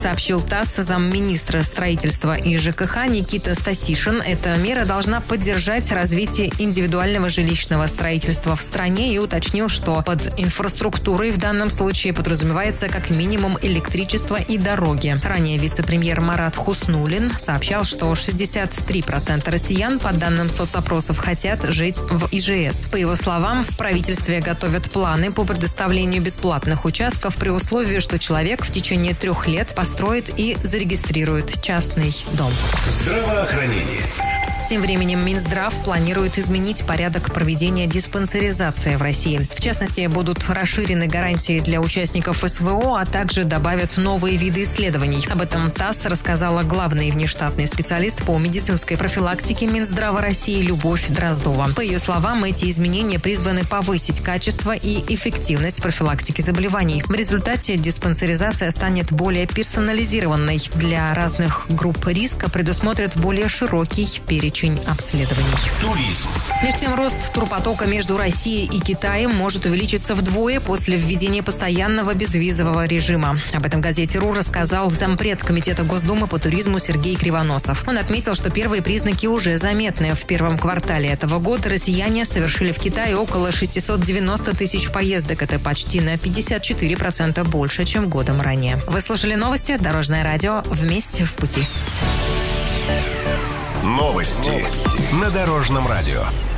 Сообщил ТАСС замминистра строительства и ЖКХ Никита Стасишин. Эта мера должна поддержать развитие индивидуального жилищного строительства в стране и уточнил, что под инфраструктурой в данном случае подразумевается как минимум электричество и дороги. Ранее вице-премьер Марат Хуснуллин сообщал, что 63% россиян, по данным соцопросов, хотят жить в ИЖС. По его словам, в правительстве готовят планы по предоставлению бесплатных участков при условии, что человек в течение 3 лет построит и зарегистрирует частный дом. Здравоохранение. Тем временем Минздрав планирует изменить порядок проведения диспансеризации в России. В частности, будут расширены гарантии для участников СВО, а также добавят новые виды исследований. Об этом ТАСС рассказала главный внештатный специалист по медицинской профилактике Минздрава России Любовь Дроздова. По ее словам, эти изменения призваны повысить качество и эффективность профилактики заболеваний. В результате диспансеризация станет более персонализированной. Для разных групп риска предусмотрят более широкий перечень обследований. Туризм. Между тем, рост турпотока между Россией и Китаем может увеличиться вдвое после введения постоянного безвизового режима. Об этом газете РУ рассказал зампред Комитета Госдумы по туризму Сергей Кривоносов. Он отметил, что первые признаки уже заметны. В первом квартале этого года россияне совершили в Китае около 690 тысяч поездок. Это почти на 54% больше, чем годом ранее. Вы слушали новости «Дорожное радио». Вместе в пути. Новости на Дорожном радио.